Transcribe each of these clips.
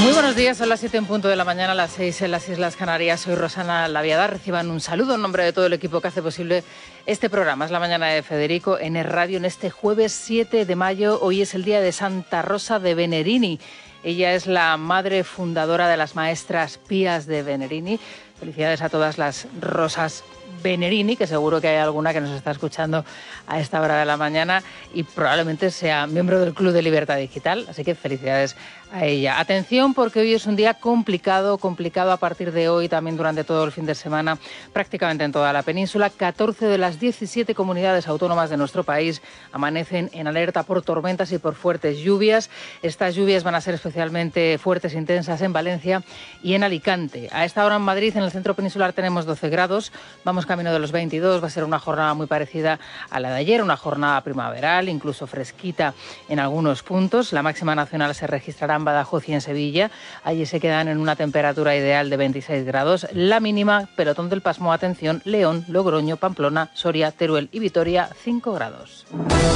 Muy buenos días, son las 7 en punto de la mañana, las 6 en las Islas Canarias. Soy Rosana Laviada. Reciban un saludo en nombre de todo el equipo que hace posible este programa. Es la mañana de Federico en el radio en este jueves 7 de mayo. Hoy es el día de Santa Rosa de Venerini. Ella es la madre fundadora de las maestras pías de Venerini. Felicidades a todas las Rosas Venerini, que seguro que hay alguna que nos está escuchando a esta hora de la mañana y probablemente sea miembro del Club de Libertad Digital, así que felicidades a ella. Atención, porque hoy es un día complicado a partir de hoy, también durante todo el fin de semana, prácticamente en toda la península. 14 de las 17 comunidades autónomas de nuestro país amanecen en alerta por tormentas y por fuertes lluvias. Estas lluvias van a ser especialmente fuertes e intensas en Valencia y en Alicante. A esta hora en Madrid, en el centro peninsular, tenemos 12 grados, vamos camino de los 22, va a ser una jornada muy parecida a la de ayer, una jornada primaveral, incluso fresquita en algunos puntos. La máxima nacional se registrará en Badajoz y en Sevilla. Allí se quedan en una temperatura ideal de 26 grados. La mínima, pelotón del pasmo, atención, León, Logroño, Pamplona, Soria, Teruel y Vitoria, 5 grados.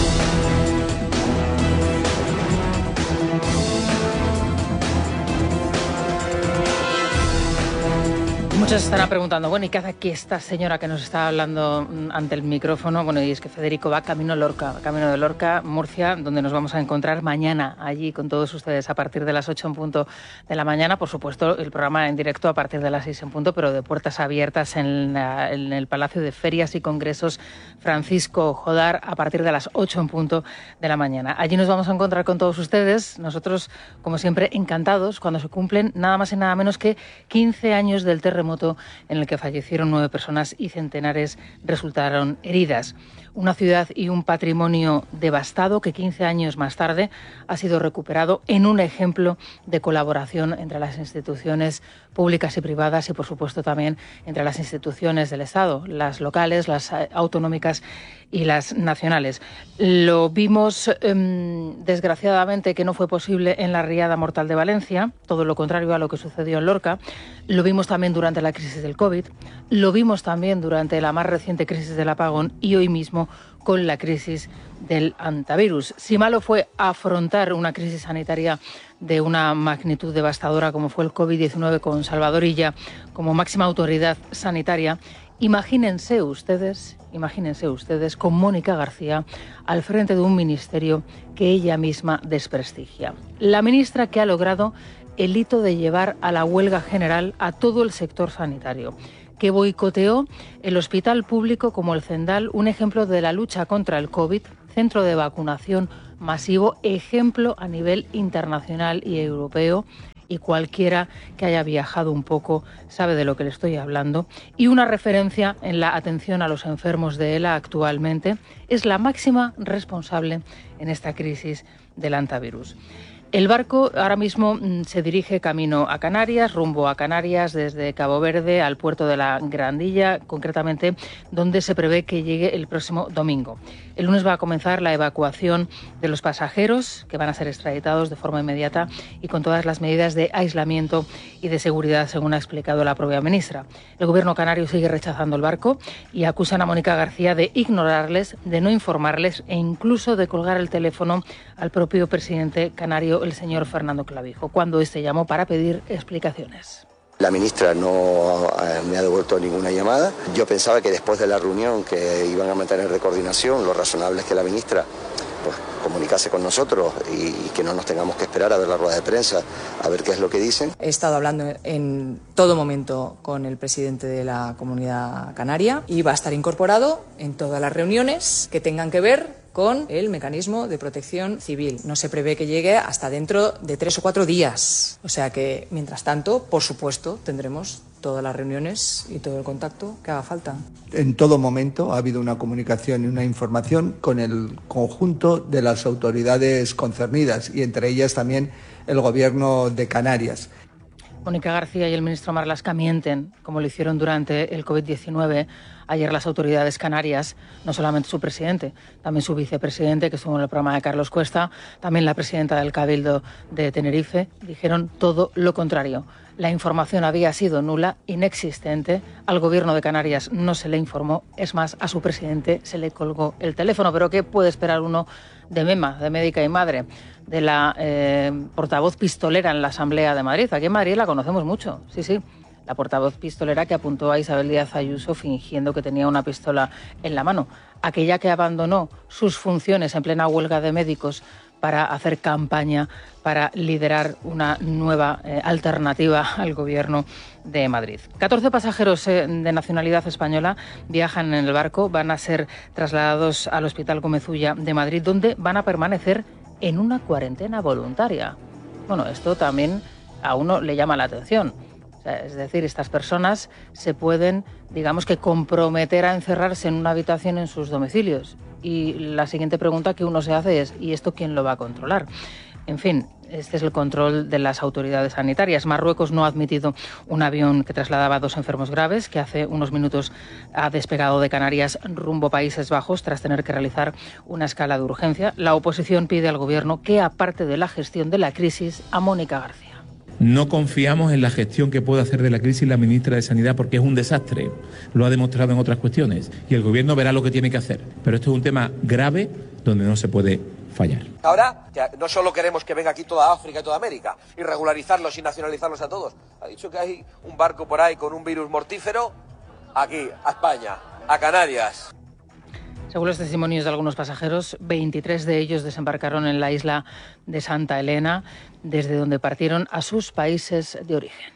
Muchos estarán preguntando, bueno, ¿y qué hace aquí esta señora que nos está hablando ante el micrófono? Bueno, y es que Federico va camino de Lorca, Murcia, donde nos vamos a encontrar mañana allí con todos ustedes a partir de las 8 en punto de la mañana. Por supuesto, el programa en directo a partir de las 6 en punto, pero de puertas abiertas en el Palacio de Ferias y Congresos Francisco Jodar a partir de las 8 en punto de la mañana. Allí nos vamos a encontrar con todos ustedes. Nosotros, como siempre, encantados cuando se cumplen nada más y nada menos que 15 años del terremoto en el que fallecieron 9 personas y centenares resultaron heridas. Una ciudad y un patrimonio devastado que 15 años más tarde ha sido recuperado en un ejemplo de colaboración entre las instituciones públicas y privadas y, por supuesto, también entre las instituciones del Estado, las locales, las autonómicas y las nacionales. Lo vimos, desgraciadamente, que no fue posible en la riada mortal de Valencia, todo lo contrario a lo que sucedió en Lorca. Lo vimos también durante la crisis del COVID, lo vimos también durante la más reciente crisis del apagón y hoy mismo con la crisis del hantavirus. Si malo fue afrontar una crisis sanitaria de una magnitud devastadora como fue el COVID-19 con Salvador Illa como máxima autoridad sanitaria, imagínense ustedes con Mónica García al frente de un ministerio que ella misma desprestigia. La ministra que ha logrado el hito de llevar a la huelga general a todo el sector sanitario, que boicoteó el hospital público como el Zendal, un ejemplo de la lucha contra el COVID, centro de vacunación masivo, ejemplo a nivel internacional y europeo, y cualquiera que haya viajado un poco sabe de lo que le estoy hablando, y una referencia en la atención a los enfermos de ELA actualmente, es la máxima responsable en esta crisis del hantavirus. El barco ahora mismo se dirige camino a Canarias, rumbo a Canarias, desde Cabo Verde al puerto de la Grandilla, concretamente donde se prevé que llegue el próximo domingo. El lunes va a comenzar la evacuación de los pasajeros, que van a ser extraditados de forma inmediata y con todas las medidas de aislamiento y de seguridad, según ha explicado la propia ministra. El gobierno canario sigue rechazando el barco y acusan a Mónica García de ignorarles, de no informarles e incluso de colgar el teléfono al propio presidente canario, el señor Fernando Clavijo, cuando este llamó para pedir explicaciones. La ministra no me ha devuelto ninguna llamada. Yo pensaba que después de la reunión que iban a mantener de coordinación, lo razonable es que la ministra pues comunicase con nosotros y que no nos tengamos que esperar a ver la rueda de prensa, a ver qué es lo que dicen. He estado hablando en todo momento con el presidente de la Comunidad Canaria y va a estar incorporado en todas las reuniones que tengan que ver con el mecanismo de protección civil. No se prevé que llegue hasta dentro de 3 o 4 días. O sea que, mientras tanto, por supuesto, tendremos todas las reuniones y todo el contacto que haga falta. En todo momento ha habido una comunicación y una información con el conjunto de las autoridades concernidas y entre ellas también el Gobierno de Canarias. Mónica García y el ministro Marlaska mienten, como lo hicieron durante el COVID-19. Ayer las autoridades canarias, no solamente su presidente, también su vicepresidente, que estuvo en el programa de Carlos Cuesta, también la presidenta del Cabildo de Tenerife, dijeron todo lo contrario. La información había sido nula, inexistente. Al gobierno de Canarias no se le informó. Es más, a su presidente se le colgó el teléfono. Pero ¿qué puede esperar uno de MEMA, de Médica y Madre, de la portavoz pistolera en la Asamblea de Madrid. Aquí en Madrid la conocemos mucho, sí. La portavoz pistolera que apuntó a Isabel Díaz Ayuso fingiendo que tenía una pistola en la mano. Aquella que abandonó sus funciones en plena huelga de médicos para hacer campaña, para liderar una nueva alternativa al Gobierno de Madrid. 14 pasajeros de nacionalidad española viajan en el barco, van a ser trasladados al Hospital Gómez Ulla de Madrid, donde van a permanecer en una cuarentena voluntaria. Bueno, esto también a uno le llama la atención. Es decir, estas personas se pueden, digamos que, comprometer a encerrarse en una habitación en sus domicilios. Y la siguiente pregunta que uno se hace es, ¿y esto quién lo va a controlar? En fin, este es el control de las autoridades sanitarias. Marruecos no ha admitido un avión que trasladaba a 2 enfermos graves, que hace unos minutos ha despegado de Canarias rumbo a Países Bajos tras tener que realizar una escala de urgencia. La oposición pide al Gobierno que aparte de la gestión de la crisis a Mónica García. No confiamos en la gestión que pueda hacer de la crisis la ministra de Sanidad porque es un desastre. Lo ha demostrado en otras cuestiones y el Gobierno verá lo que tiene que hacer. Pero esto es un tema grave donde no se puede fallar. Ahora, no solo queremos que venga aquí toda África y toda América y regularizarlos y nacionalizarlos a todos. Ha dicho que hay un barco por ahí con un virus mortífero aquí, a España, a Canarias. Según los testimonios de algunos pasajeros, 23 de ellos desembarcaron en la isla de Santa Elena, desde donde partieron a sus países de origen.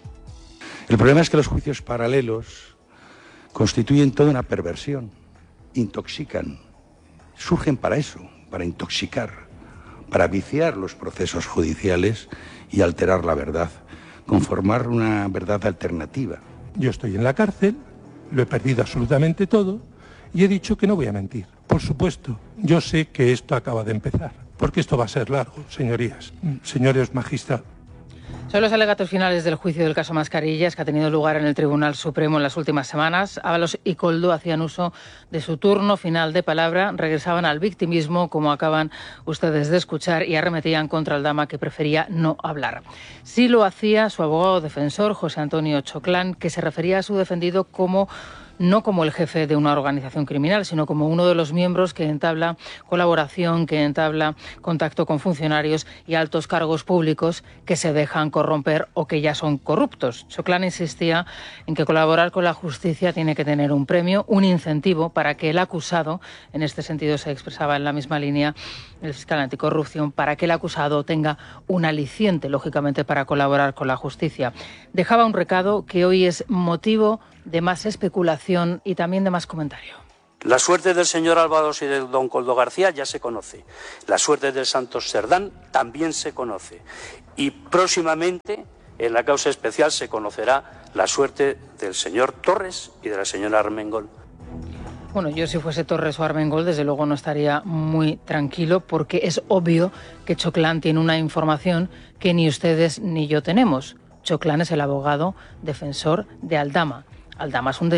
El problema es que los juicios paralelos constituyen toda una perversión, intoxican, surgen para eso, para intoxicar, para viciar los procesos judiciales y alterar la verdad, conformar una verdad alternativa. Yo estoy en la cárcel, lo he perdido absolutamente todo, y he dicho que no voy a mentir. Por supuesto, yo sé que esto acaba de empezar, porque esto va a ser largo, señorías, señores magistrados. Son los alegatos finales del juicio del caso Mascarillas que ha tenido lugar en el Tribunal Supremo en las últimas semanas. Ábalos y Koldo hacían uso de su turno final de palabra, regresaban al victimismo, como acaban ustedes de escuchar, y arremetían contra Aldama, que prefería no hablar. Sí lo hacía su abogado defensor, José Antonio Choclán, que se refería a su defendido no como el jefe de una organización criminal, sino como uno de los miembros que entabla colaboración, que entabla contacto con funcionarios y altos cargos públicos que se dejan corromper o que ya son corruptos. Choclán insistía en que colaborar con la justicia tiene que tener un premio, un incentivo para que el acusado, en este sentido se expresaba en la misma línea el fiscal anticorrupción, para que el acusado tenga un aliciente, lógicamente, para colaborar con la justicia. Dejaba un recado que hoy es motivo de más especulación y también de más comentario. La suerte del señor Ábalos y de don Koldo García ya se conoce. La suerte del Santos Cerdán también se conoce. Y próximamente, en la causa especial, se conocerá la suerte del señor Torres y de la señora Armengol. Bueno, yo si fuese Torres o Armengol, desde luego no estaría muy tranquilo, porque es obvio que Choclán tiene una información que ni ustedes ni yo tenemos. Choclán es el abogado defensor de Aldama. Aldama es un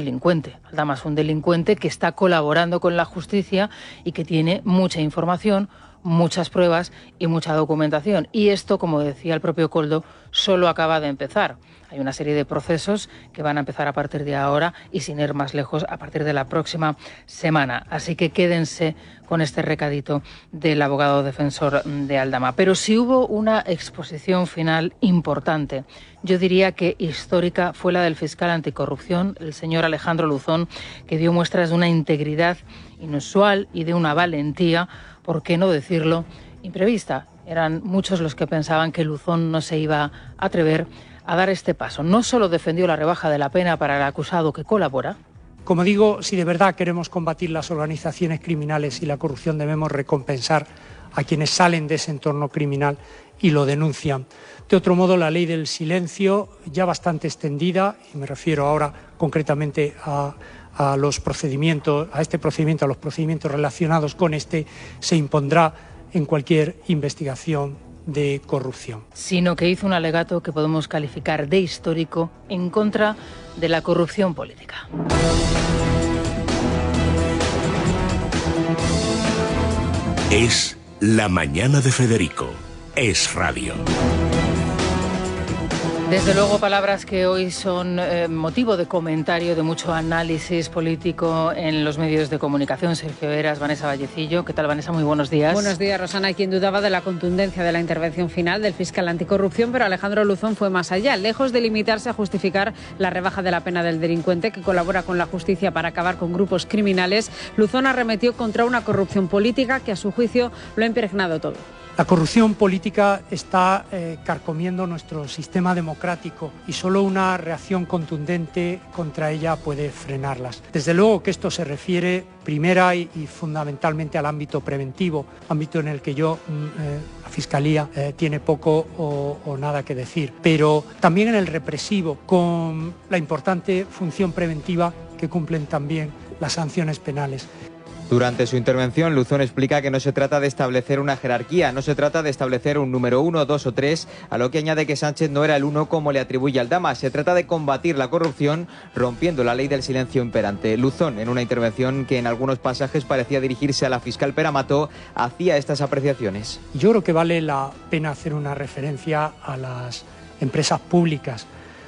delincuente que está colaborando con la justicia y que tiene mucha información, muchas pruebas y mucha documentación. Y esto, como decía el propio Koldo, solo acaba de empezar. Hay una serie de procesos que van a empezar a partir de ahora y, sin ir más lejos, a partir de la próxima semana. Así que quédense con este recadito del abogado defensor de Aldama. Pero si hubo una exposición final importante, yo diría que histórica, fue la del fiscal anticorrupción, el señor Alejandro Luzón, que dio muestras de una integridad inusual y de una valentía, por qué no decirlo, imprevista. Eran muchos los que pensaban que Luzón no se iba a atrever a dar este paso. No solo defendió la rebaja de la pena para el acusado que colabora. Como digo, si de verdad queremos combatir las organizaciones criminales y la corrupción, debemos recompensar a quienes salen de ese entorno criminal y lo denuncian. De otro modo, la ley del silencio, ya bastante extendida, y me refiero ahora concretamente a los procedimientos, a este procedimiento, a los procedimientos relacionados con este, se impondrá en cualquier investigación de corrupción. Sino que hizo un alegato que podemos calificar de histórico en contra de la corrupción política. Es La Mañana de Federico. Es radio. Desde luego, palabras que hoy son motivo de comentario, de mucho análisis político en los medios de comunicación. Sergio Heras, Vanessa Vallecillo. ¿Qué tal, Vanessa? Muy buenos días. Buenos días, Rosana. Hay quien dudaba de la contundencia de la intervención final del fiscal anticorrupción, pero Alejandro Luzón fue más allá. Lejos de limitarse a justificar la rebaja de la pena del delincuente que colabora con la justicia para acabar con grupos criminales, Luzón arremetió contra una corrupción política que, a su juicio, lo ha impregnado todo. La corrupción política está carcomiendo nuestro sistema democrático y solo una reacción contundente contra ella puede frenarlas. Desde luego que esto se refiere primera y fundamentalmente al ámbito preventivo, ámbito en el que la Fiscalía tiene poco o nada que decir, pero también en el represivo, con la importante función preventiva que cumplen también las sanciones penales. Durante su intervención, Luzón explica que no se trata de establecer una jerarquía, no se trata de establecer un número 1, 2 o 3, a lo que añade que Sánchez no era el 1 como le atribuye Aldama. Se trata de combatir la corrupción rompiendo la ley del silencio imperante. Luzón, en una intervención que en algunos pasajes parecía dirigirse a la fiscal Pera Mato, hacía estas apreciaciones. Yo creo que vale la pena hacer una referencia a las empresas públicas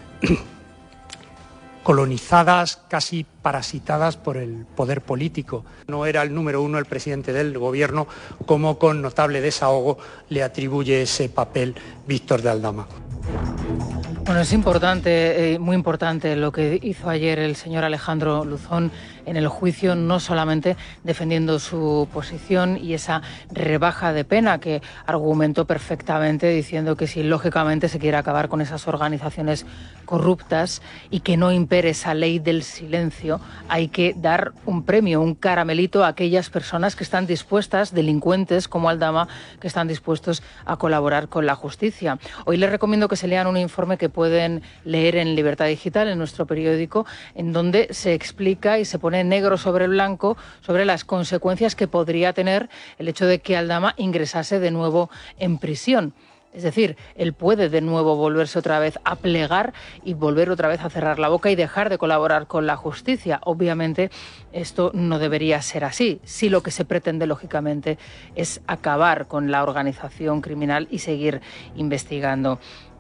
colonizadas, casi parasitadas por el poder político. No era el número 1 el presidente del gobierno, como con notable desahogo le atribuye ese papel Víctor de Aldama. Bueno, es importante, muy importante lo que hizo ayer el señor Alejandro Luzón en el juicio, no solamente defendiendo su posición y esa rebaja de pena que argumentó perfectamente, diciendo que si lógicamente se quiere acabar con esas organizaciones corruptas y que no impere esa ley del silencio, hay que dar un premio, un caramelito a aquellas personas que están dispuestas, delincuentes como Aldama, que están dispuestos a colaborar con la justicia. Hoy les recomiendo que se lean un informe que pueden leer en Libertad Digital, en nuestro periódico, en donde se explica y se pone negro sobre blanco sobre las consecuencias que podría tener el hecho de que Aldama ingresase de nuevo en prisión. Es decir, él puede de nuevo volverse otra vez a plegar y volver otra vez a cerrar la boca y dejar de colaborar con la justicia. Obviamente, esto no debería ser así. Sí, lo que se pretende, lógicamente, es acabar con la organización criminal y seguir investigando.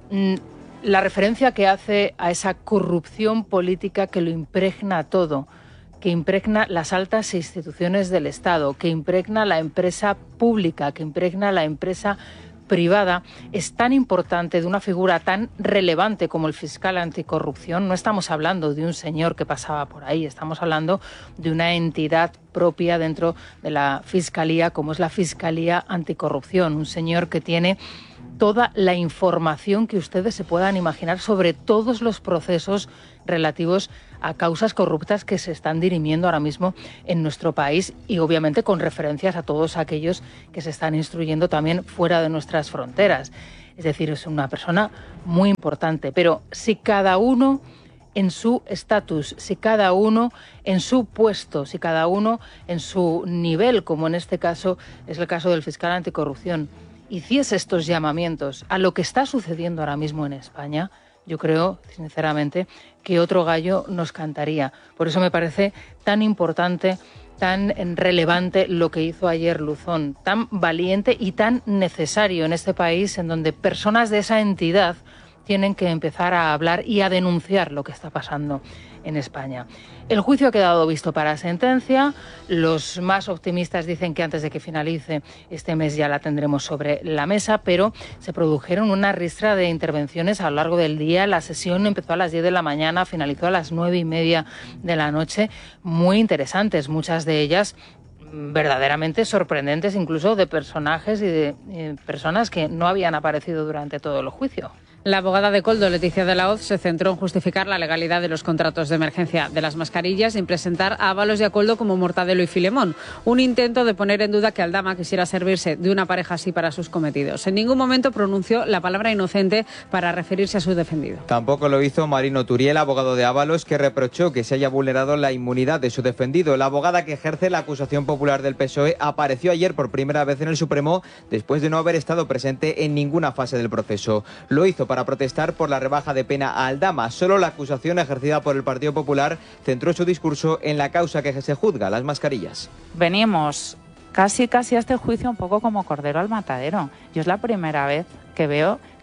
La referencia que hace a esa corrupción política que lo impregna todo, que impregna las altas instituciones del Estado, que impregna la empresa pública, que impregna la empresa privada, es tan importante, de una figura tan relevante como el fiscal anticorrupción. No estamos hablando de un señor que pasaba por ahí, estamos hablando de una entidad propia dentro de la Fiscalía, como es la Fiscalía Anticorrupción, un señor que tiene toda la información que ustedes se puedan imaginar sobre todos los procesos relativos a causas corruptas que se están dirimiendo ahora mismo en nuestro país y obviamente con referencias a todos aquellos que se están instruyendo también fuera de nuestras fronteras. Es decir, es una persona muy importante, pero si cada uno en su estatus, si cada uno en su puesto, si cada uno en su nivel, como en este caso es el caso del fiscal anticorrupción, hiciese estos llamamientos a lo que está sucediendo ahora mismo en España, yo creo, sinceramente, que otro gallo nos cantaría. Por eso me parece tan importante, tan relevante lo que hizo ayer Luzón, tan valiente y tan necesario en este país en donde personas de esa entidad tienen que empezar a hablar y a denunciar lo que está pasando en España. El juicio ha quedado visto para sentencia. Los más optimistas dicen que antes de que finalice este mes ya la tendremos sobre la mesa, pero se produjeron una ristra de intervenciones a lo largo del día. La sesión empezó a las 10 de la mañana, finalizó a las 9:30 de la noche. Muy interesantes, muchas de ellas verdaderamente sorprendentes, incluso de personajes y de personas que no habían aparecido durante todo el juicio. La abogada de Koldo, Leticia de la Hoz, se centró en justificar la legalidad de los contratos de emergencia de las mascarillas y en presentar a Ábalos y a Koldo como Mortadelo y Filemón. Un intento de poner en duda que Aldama quisiera servirse de una pareja así para sus cometidos. En ningún momento pronunció la palabra inocente para referirse a su defendido. Tampoco lo hizo Marino Turiel, abogado de Ábalos, que reprochó que se haya vulnerado la inmunidad de su defendido. La abogada que ejerce la acusación popular del PSOE apareció ayer por primera vez en el Supremo después de no haber estado presente en ninguna fase del proceso. Lo hizo para protestar por la rebaja de pena a Aldama. Solo la acusación ejercida por el Partido Popular centró su discurso en la causa que se juzga, las mascarillas. Venimos casi a este juicio un poco como cordero al matadero. Yo es la primera vez que veo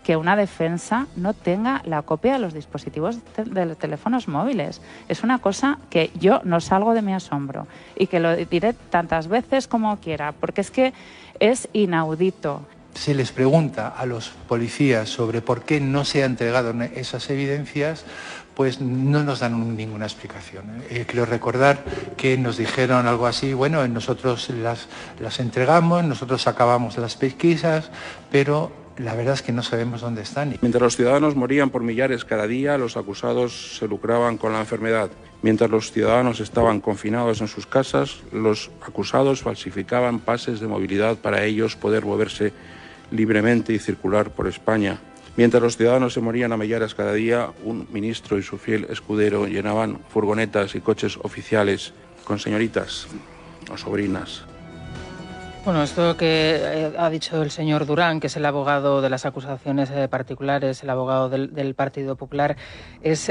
que una defensa no tenga la copia de los dispositivos de los teléfonos móviles. Es una cosa que yo no salgo de mi asombro y que lo diré tantas veces como quiera, porque es que es inaudito. Se les pregunta a los policías sobre por qué no se han entregado esas evidencias, pues no nos dan ninguna explicación. Quiero recordar que nos dijeron algo así, bueno, nosotros las entregamos, nosotros acabamos las pesquisas, pero la verdad es que no sabemos dónde están. Mientras los ciudadanos morían por millares cada día, los acusados se lucraban con la enfermedad. Mientras los ciudadanos estaban confinados en sus casas, los acusados falsificaban pases de movilidad para ellos poder moverse libremente y circular por España. Mientras los ciudadanos se morían a millares cada día, un ministro y su fiel escudero llenaban furgonetas y coches oficiales con señoritas o sobrinas. Bueno, esto que ha dicho el señor Durán, que es el abogado de las acusaciones particulares, el abogado del Partido Popular, es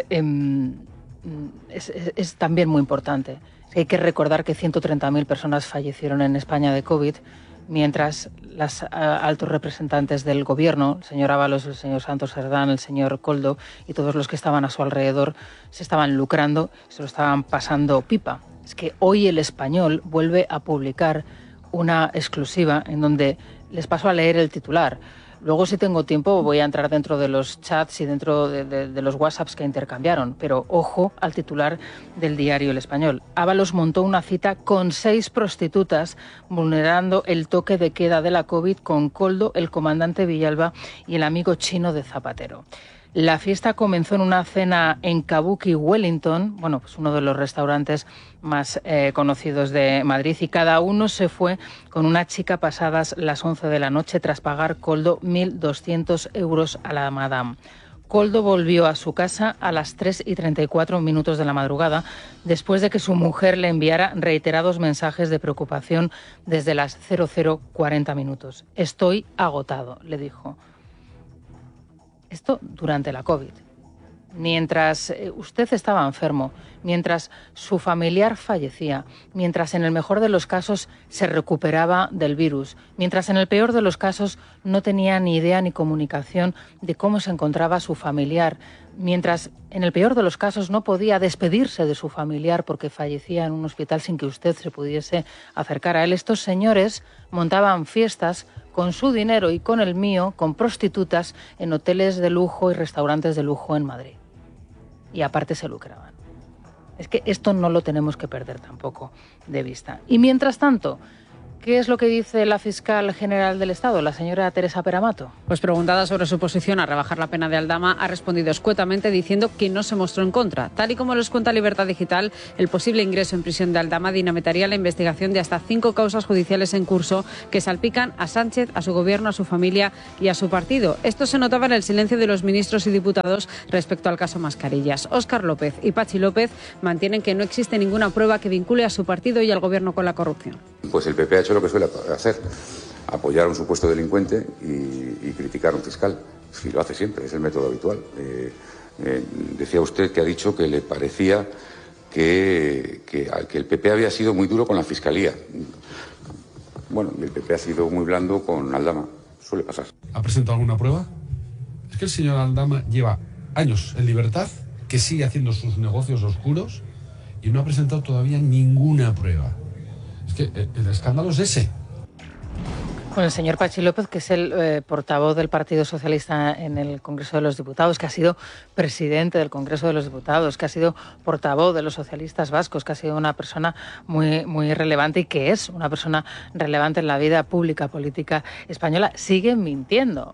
también muy importante. Hay que recordar que 130.000 personas fallecieron en España de COVID, mientras los altos representantes del gobierno, el señor Ábalos, el señor Santos Cerdán, el señor Koldo y todos los que estaban a su alrededor se estaban lucrando, se lo estaban pasando pipa. Es que hoy El Español vuelve a publicar una exclusiva en donde les paso a leer el titular. Luego, si tengo tiempo, voy a entrar dentro de los chats y dentro de los WhatsApps que intercambiaron. Pero ojo al titular del diario El Español. Ábalos montó una cita con 6 prostitutas, vulnerando el toque de queda de la COVID con Koldo, el comandante Villalba y el amigo chino de Zapatero. La fiesta comenzó en una cena en Kabuki, Wellington, bueno, pues uno de los restaurantes más conocidos de Madrid, y cada uno se fue con una chica pasadas las 11 de la noche tras pagar Koldo 1.200 euros a la madame. Koldo volvió a su casa a las 3:34 de la madrugada, después de que su mujer le enviara reiterados mensajes de preocupación desde las 00:40. Estoy agotado, le dijo. Esto durante la COVID. Mientras usted estaba enfermo, mientras su familiar fallecía, mientras en el mejor de los casos se recuperaba del virus, mientras en el peor de los casos no tenía ni idea ni comunicación de cómo se encontraba su familiar, mientras en el peor de los casos no podía despedirse de su familiar porque fallecía en un hospital sin que usted se pudiese acercar a él, estos señores montaban fiestas con su dinero y con el mío, con prostitutas en hoteles de lujo y restaurantes de lujo en Madrid. Y aparte se lucraban. Es que esto no lo tenemos que perder tampoco de vista. Y mientras tanto, ¿qué es lo que dice la fiscal general del Estado, la señora Teresa Peramato? Pues preguntada sobre su posición a rebajar la pena de Aldama, ha respondido escuetamente diciendo que no se mostró en contra. Tal y como les cuenta Libertad Digital, el posible ingreso en prisión de Aldama dinamitaría la investigación de hasta 5 causas judiciales en curso que salpican a Sánchez, a su gobierno, a su familia y a su partido. Esto se notaba en el silencio de los ministros y diputados respecto al caso Mascarillas. Óscar López y Pachi López mantienen que no existe ninguna prueba que vincule a su partido y al gobierno con la corrupción. Pues el PP ha hecho lo que suele hacer, apoyar a un supuesto delincuente y criticar a un fiscal. Sí, lo hace siempre, es el método habitual. Decía usted que ha dicho que le parecía que el PP había sido muy duro con la Fiscalía. Bueno, el PP ha sido muy blando con Aldama, suele pasar. ¿Ha presentado alguna prueba? Es que el señor Aldama lleva años en libertad, que sigue haciendo sus negocios oscuros y no ha presentado todavía ninguna prueba. Es que el escándalo es ese. Bueno, el señor Pachi López, que es el portavoz del Partido Socialista en el Congreso de los Diputados, que ha sido presidente del Congreso de los Diputados, que ha sido portavoz de los socialistas vascos, que ha sido una persona muy relevante y que es una persona relevante en la vida pública, política española, sigue mintiendo,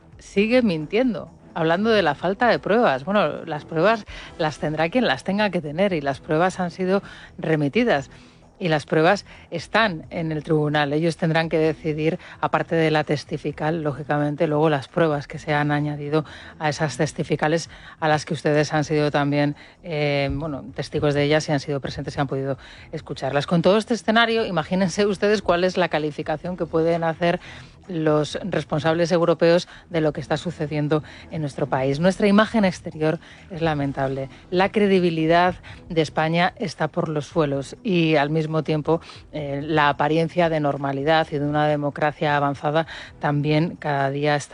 hablando de la falta de pruebas. Bueno, las pruebas las tendrá quien las tenga que tener y las pruebas han sido remitidas. Y las pruebas están en el tribunal. Ellos tendrán que decidir, aparte de la testifical, lógicamente, luego las pruebas que se han añadido a esas testificales a las que ustedes han sido también testigos de ellas y han sido presentes y han podido escucharlas. Con todo este escenario, imagínense ustedes cuál es la calificación que pueden hacer los responsables europeos de lo que está sucediendo en nuestro país. Nuestra imagen exterior es lamentable. La credibilidad de España está por los suelos y al mismo tiempo la apariencia de normalidad y de una democracia avanzada también cada día está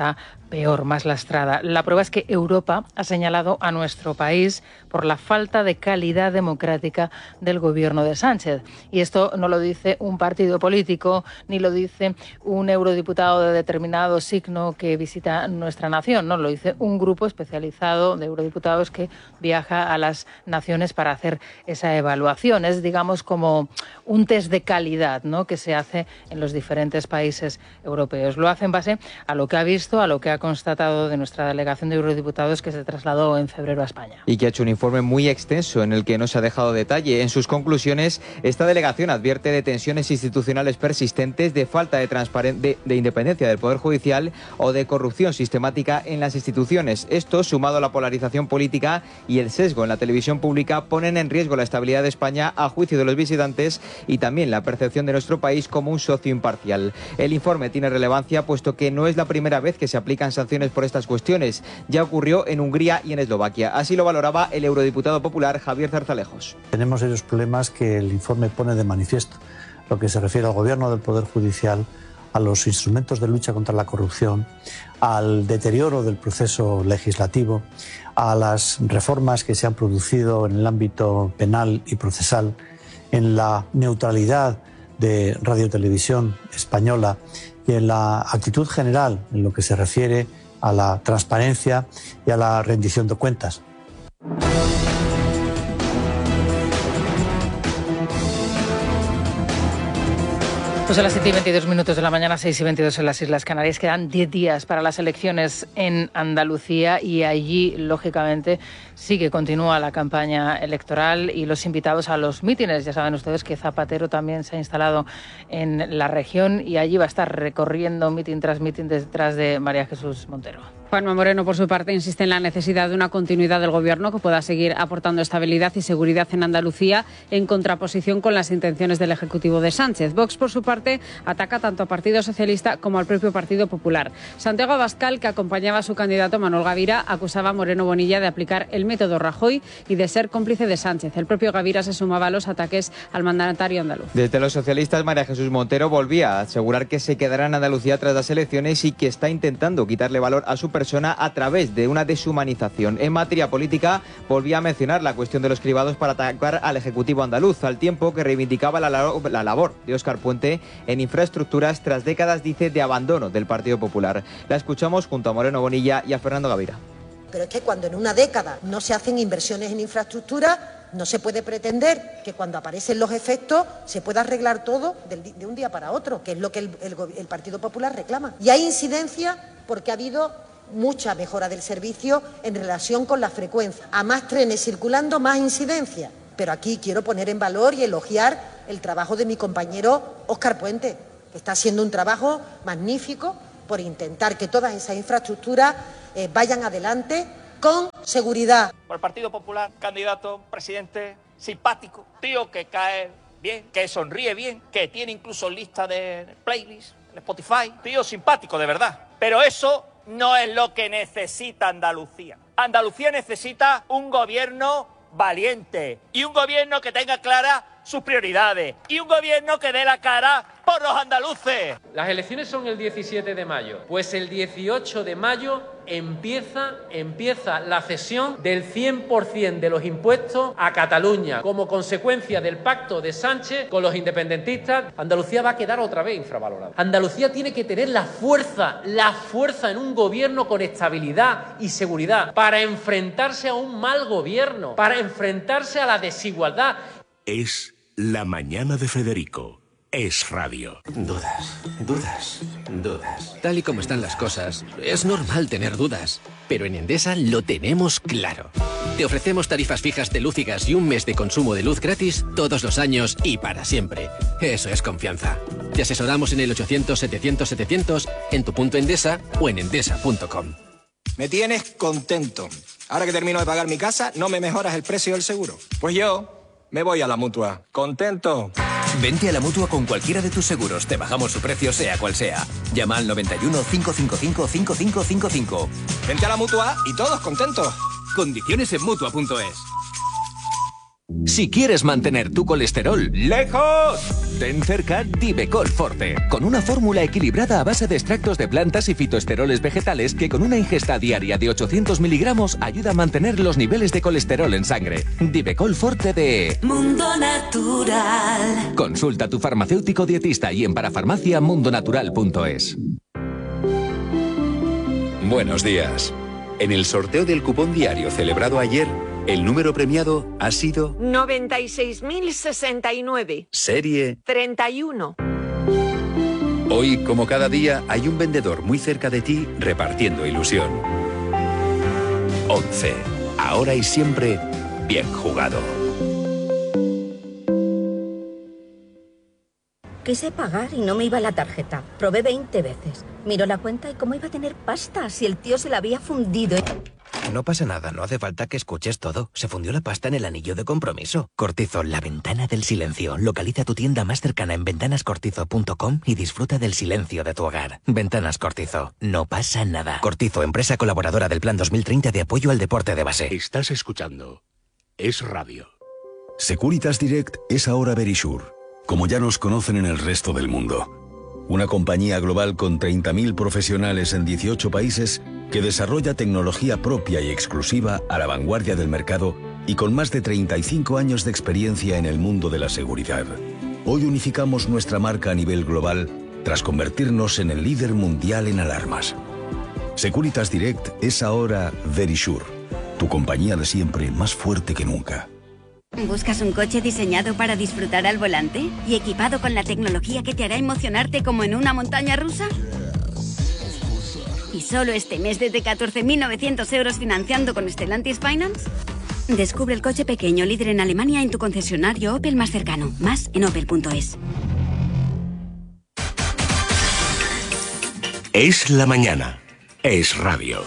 peor, más lastrada. La prueba es que Europa ha señalado a nuestro país por la falta de calidad democrática del gobierno de Sánchez. Y esto no lo dice un partido político, ni lo dice un eurodiputado de determinado signo que visita nuestra nación, no, lo dice un grupo especializado de eurodiputados que viaja a las naciones para hacer esa evaluación. Es, digamos, como un test de calidad, ¿no?, que se hace en los diferentes países europeos. Lo hace en base a lo que ha visto, a lo que ha constatado de nuestra delegación de eurodiputados que se trasladó en febrero a España. Y que ha hecho un informe muy extenso en el que no se ha dejado detalle. En sus conclusiones, esta delegación advierte de tensiones institucionales persistentes, de falta de independencia del Poder Judicial o de corrupción sistemática en las instituciones. Esto, sumado a la polarización política y el sesgo en la televisión pública, ponen en riesgo la estabilidad de España a juicio de los visitantes y también la percepción de nuestro país como un socio imparcial. El informe tiene relevancia puesto que no es la primera vez que se aplican sanciones por estas cuestiones. Ya ocurrió en Hungría y en Eslovaquia. Así lo valoraba el eurodiputado popular Javier Zarzalejos. Tenemos serios problemas que el informe pone de manifiesto. Lo que se refiere al gobierno del Poder Judicial, a los instrumentos de lucha contra la corrupción, al deterioro del proceso legislativo, a las reformas que se han producido en el ámbito penal y procesal, en la neutralidad de Radio Televisión Española y en la actitud general en lo que se refiere a la transparencia y a la rendición de cuentas. Pues a las 7:22 de la mañana, 6:22 en las Islas Canarias. Quedan 10 días para las elecciones en Andalucía y allí, lógicamente, continúa la campaña electoral y los invitados a los mítines. Ya saben ustedes que Zapatero también se ha instalado en la región y allí va a estar recorriendo mitin tras mitin detrás de María Jesús Montero. Juanma Moreno, por su parte, insiste en la necesidad de una continuidad del Gobierno que pueda seguir aportando estabilidad y seguridad en Andalucía, en contraposición con las intenciones del Ejecutivo de Sánchez. Vox, por su parte, ataca tanto al Partido Socialista como al propio Partido Popular. Santiago Abascal, que acompañaba a su candidato Manuel Gavira, acusaba a Moreno Bonilla de aplicar el método Rajoy y de ser cómplice de Sánchez. El propio Gavira se sumaba a los ataques al mandatario andaluz. Desde los socialistas, María Jesús Montero volvía a asegurar que se quedará en Andalucía tras las elecciones y que está intentando quitarle valor a su persona a través de una deshumanización. En materia política, volvía a mencionar la cuestión de los cribados para atacar al Ejecutivo andaluz, al tiempo que reivindicaba la labor de Óscar Puente en infraestructuras tras décadas, dice, de abandono del Partido Popular. La escuchamos junto a Moreno Bonilla y a Fernando Gavira. Pero es que cuando en una década no se hacen inversiones en infraestructura, no se puede pretender que cuando aparecen los efectos se pueda arreglar todo de un día para otro, que es lo que el Partido Popular reclama. Y hay incidencia porque ha habido mucha mejora del servicio en relación con la frecuencia. A más trenes circulando, más incidencia. Pero aquí quiero poner en valor y elogiar el trabajo de mi compañero Óscar Puente, que está haciendo un trabajo magnífico por intentar que todas esas infraestructuras vayan adelante con seguridad. Por el Partido Popular, candidato, presidente, simpático, tío que cae bien, que sonríe bien, que tiene incluso lista de playlist, en Spotify, tío simpático de verdad. Pero eso no es lo que necesita Andalucía. Andalucía necesita un gobierno valiente y un gobierno que tenga claras sus prioridades y un gobierno que dé la cara por los andaluces. Las elecciones son el 17 de mayo. Pues el 18 de mayo empieza la cesión del 100% de los impuestos a Cataluña. Como consecuencia del pacto de Sánchez con los independentistas, Andalucía va a quedar otra vez infravalorada. Andalucía tiene que tener la fuerza en un gobierno con estabilidad y seguridad para enfrentarse a un mal gobierno, para enfrentarse a la desigualdad. Es la mañana de Federico. Es radio. Dudas. Tal y como están las cosas, es normal tener dudas. Pero en Endesa lo tenemos claro. Te ofrecemos tarifas fijas de luz y gas y un mes de consumo de luz gratis todos los años y para siempre. Eso es confianza. Te asesoramos en el 800-700-700, en tu punto Endesa o en endesa.com. Me tienes contento. Ahora que termino de pagar mi casa, ¿no me mejoras el precio del seguro? Pues yo me voy a la Mutua. ¿Contento? Vente a la Mutua con cualquiera de tus seguros. Te bajamos su precio sea cual sea. Llama al 91 555 5555. Vente a la Mutua y todos contentos. Condiciones en Mutua.es. Si quieres mantener tu colesterol lejos, ten cerca Divecol Forte, con una fórmula equilibrada a base de extractos de plantas y fitoesteroles vegetales que con una ingesta diaria de 800 miligramos ayuda a mantener los niveles de colesterol en sangre. Divecol Forte de Mundo Natural. Consulta a tu farmacéutico dietista y en parafarmacia mundonatural.es. Buenos días. En el sorteo del cupón diario celebrado ayer, el número premiado ha sido 96.069. Serie 31. Hoy, como cada día, hay un vendedor muy cerca de ti repartiendo ilusión. 11. Ahora y siempre, bien jugado. Quise pagar y no me iba la tarjeta. Probé 20 veces. Miró la cuenta y cómo iba a tener pasta si el tío se la había fundido. No pasa nada, no hace falta que escuches todo. Se fundió la pasta en el anillo de compromiso. Cortizo, la ventana del silencio. Localiza tu tienda más cercana en ventanascortizo.com y disfruta del silencio de tu hogar. Ventanas Cortizo. No pasa nada. Cortizo, empresa colaboradora del Plan 2030 de apoyo al deporte de base. Estás escuchando Es Radio. Securitas Direct es ahora Verisure, como ya nos conocen en el resto del mundo. Una compañía global con 30.000 profesionales en 18 países que desarrolla tecnología propia y exclusiva a la vanguardia del mercado y con más de 35 años de experiencia en el mundo de la seguridad. Hoy unificamos nuestra marca a nivel global tras convertirnos en el líder mundial en alarmas. Securitas Direct es ahora Verisure, tu compañía de siempre más fuerte que nunca. ¿Buscas un coche diseñado para disfrutar al volante y equipado con la tecnología que te hará emocionarte como en una montaña rusa? ¿Y solo este mes desde 14.900 euros financiando con Stellantis Finance? Descubre el coche pequeño líder en Alemania en tu concesionario Opel más cercano. Más en opel.es. Es la mañana. Es Radio.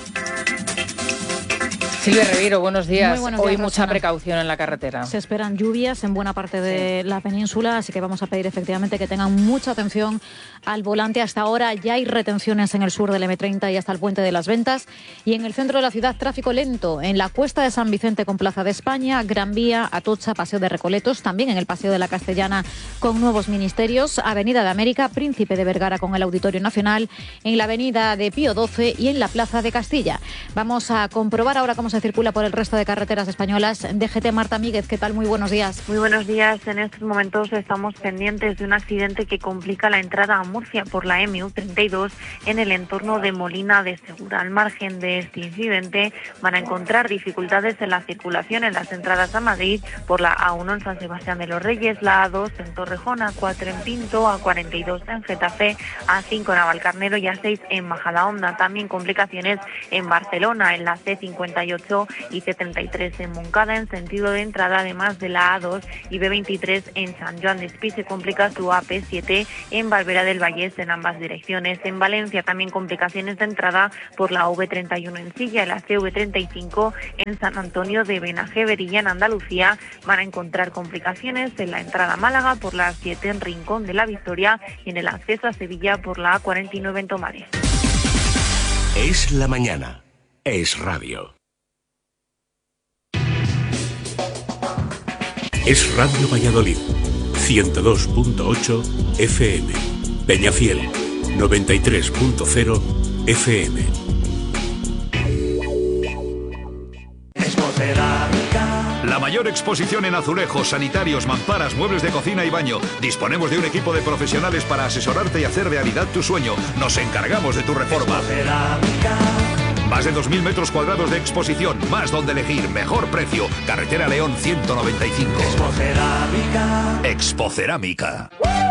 Silvia Rivero, buenos días. Muy buenos días, Hoy mucha Rosana. precaución en la carretera. Se esperan lluvias en buena parte de la península, así que vamos a pedir efectivamente que tengan mucha atención al volante. Hasta ahora ya hay retenciones en el sur del M30 y hasta el Puente de las Ventas. Y en el centro de la ciudad, tráfico lento en la Cuesta de San Vicente con Plaza de España, Gran Vía, Atocha, Paseo de Recoletos, también en el Paseo de la Castellana con nuevos ministerios, Avenida de América, Príncipe de Vergara con el Auditorio Nacional, en la Avenida de Pío XII y en la Plaza de Castilla. Vamos a comprobar ahora cómo se circula por el resto de carreteras españolas. DGT, Marta Míguez, ¿qué tal? Muy buenos días. Muy buenos días. En estos momentos estamos pendientes de un accidente que complica la entrada a Murcia por la MU32 en el entorno de Molina de Segura. Al margen de este incidente van a encontrar dificultades en la circulación en las entradas a Madrid por la A1 en San Sebastián de los Reyes, la A2 en Torrejón, A4 en Pinto, A42 en Getafe, A5 en Navalcarnero y A6 en Majadahonda. También complicaciones en Barcelona, en la C58 y C33 en Montcada en sentido de entrada, además de la A2 y B23 en San Joan d'Espí. Se complica su AP7 en Valvera del Vallés en ambas direcciones. En Valencia también complicaciones de entrada por la V31 en Silla, la CV35 en San Antonio de Benajever, y en Andalucía van a encontrar complicaciones en la entrada a Málaga por la 7 en Rincón de la Victoria y en el acceso a Sevilla por la A49 en Tomares. Es la mañana. Es Radio. Es Radio Valladolid, 102.8 FM, Peñafiel, 93.0 FM. La mayor exposición en azulejos, sanitarios, mamparas, muebles de cocina y baño. Disponemos de un equipo de profesionales para asesorarte y hacer realidad tu sueño. Nos encargamos de tu reforma. Más de 2.000 metros cuadrados de exposición, más donde elegir, mejor precio. Carretera León 195. Expocerámica.